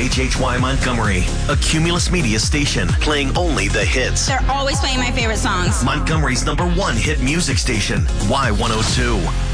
KHHY Montgomery, a Cumulus Media station playing only the hits. They're always playing my favorite songs. Montgomery's #1 hit music station, Y102.